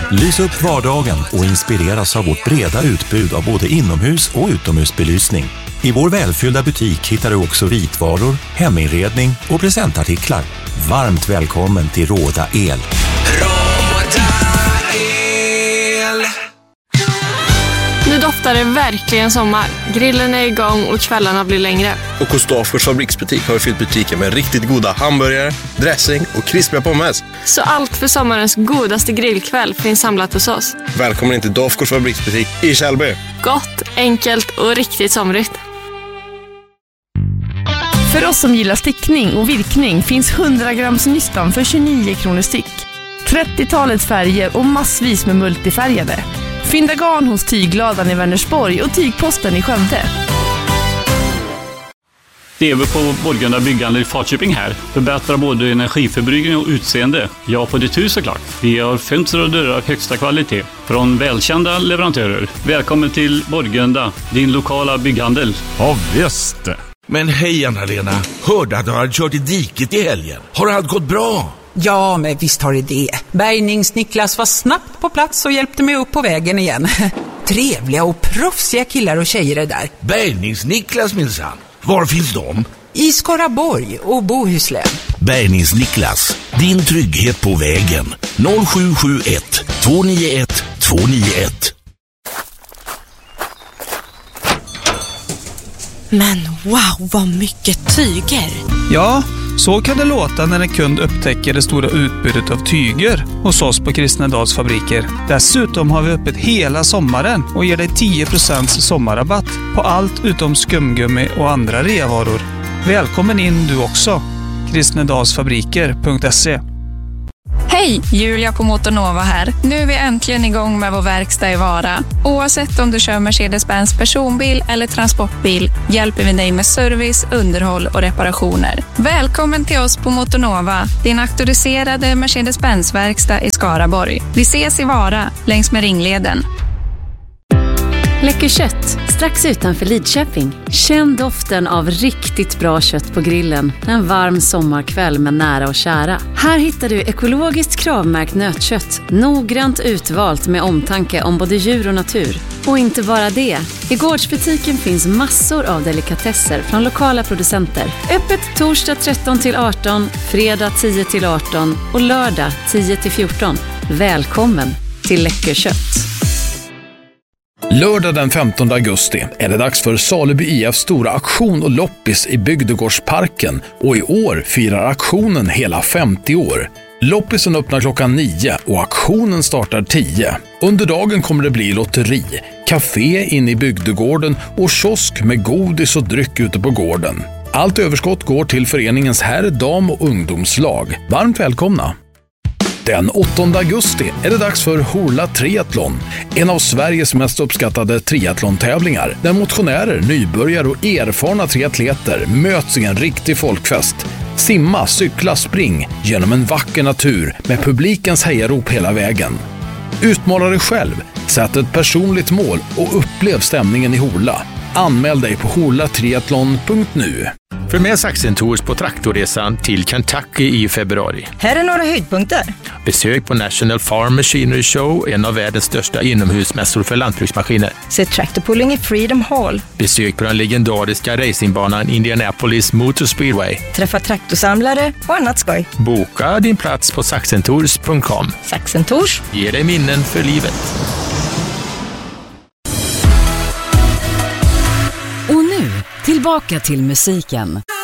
Lys upp vardagen och inspireras av vårt breda utbud av både inomhus- och utomhusbelysning. I vår välfyllda butik hittar du också vitvaror, heminredning och presentartiklar. Varmt välkommen till Råda El. Råda El. Nu doftar det verkligen sommar. Grillen är igång och kvällarna blir längre. Och hos Dafgårds fabriksbutik har vi fyllt butiken med riktigt goda hamburgare, dressing och krispiga pommes. Så allt för sommarens godaste grillkväll finns samlat hos oss. Välkommen in till Dafgårds fabriksbutik i Källby. Gott, enkelt och riktigt somrigt. För oss som gillar stickning och virkning finns 100 grams nystan för 29 kronor styck. 30-talets färger och massvis med multifärgade. Fynda garn hos Tygladan i Vänersborg och Tygposten i Skövde. Det är vi på Borgunda byggande i Falköping här. Förbättrar både energiförbrukning och utseende. Ja, på ditt hus såklart. Vi har fönster och dörrar av högsta kvalitet från välkända leverantörer. Välkommen till Borgunda, din lokala bygghandel. Ja, visst. Men hej Anna-Lena, hörde att du hade kört i diket i helgen. Har allt gått bra? Ja, men visst har det. Bärgnings-Niklas var snabbt på plats och hjälpte mig upp på vägen igen. Trevliga och proffsiga killar och tjejer är där. Bärgnings-Niklas minsann. Var finns de? I Skaraborg och Bohuslän. Bärgnings-Niklas, din trygghet på vägen. 0771 291 291. Men wow, vad mycket tyger! Ja, så kan det låta när en kund upptäcker det stora utbudet av tyger hos oss på Kristnedals fabriker. Dessutom har vi öppet hela sommaren och ger dig 10% sommarrabatt på allt utom skumgummi och andra reavaror. Välkommen in du också. kristnedalsfabriker.se. Hej, Julia på Motornova här. Nu är vi äntligen igång med vår verkstad i Vara. Oavsett om du kör Mercedes-Benz personbil eller transportbil hjälper vi dig med service, underhåll och reparationer. Välkommen till oss på Motornova, din auktoriserade Mercedes-Benz-verkstad i Skaraborg. Vi ses i Vara, längs med Ringleden. Läcker kött, strax utanför Lidköping. Känn doften av riktigt bra kött på grillen en varm sommarkväll med nära och kära. Här hittar du ekologiskt kravmärkt nötkött, noggrant utvalt med omtanke om både djur och natur. Och inte bara det. I gårdsbutiken finns massor av delikatesser från lokala producenter. Öppet torsdag 13-18, fredag 10-18 och lördag 10-14. Välkommen till Läcker kött. Lördag den 15 augusti är det dags för Saleby IFs stora aktion och loppis i Bygdegårdsparken och i år firar aktionen hela 50 år. Loppisen öppnar klockan 9 och aktionen startar 10. Under dagen kommer det bli lotteri, café inne i bygdegården och kiosk med godis och dryck ute på gården. Allt överskott går till föreningens herr-, dam- och ungdomslag. Varmt välkomna! Den 8 augusti är det dags för Horla Triathlon, en av Sveriges mest uppskattade triathlon-tävlingar där motionärer, nybörjare och erfarna triatleter möts i en riktig folkfest. Simma, cykla, spring genom en vacker natur med publikens hejarop hela vägen. Utmana dig själv, sätt ett personligt mål och upplev stämningen i Horla. Anmäl dig på horlatriathlon.nu. För med Saxen Tours på traktorresan till Kentucky i februari. Här är några höjdpunkter. Besök på National Farm Machinery Show, en av världens största inomhusmässor för lantbruksmaskiner. Se tractorpulling i Freedom Hall. Besök på den legendariska racingbanan Indianapolis Motor Speedway. Träffa traktorsamlare och annat skoj. Boka din plats på saxentours.com. Saxen Tours ger dig minnen för livet. Och nu, tillbaka till musiken.